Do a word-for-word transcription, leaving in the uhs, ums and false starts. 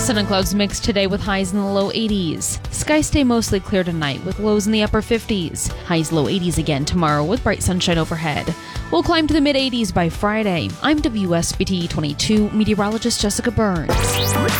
Sun and clouds mix today with highs in the low eighties. Skies stay mostly clear tonight with lows in the upper fifties. Highs low eighties again tomorrow with bright sunshine overhead. We'll climb to the mid eighties by Friday. I'm W S B T twenty-two meteorologist Jessica Burns.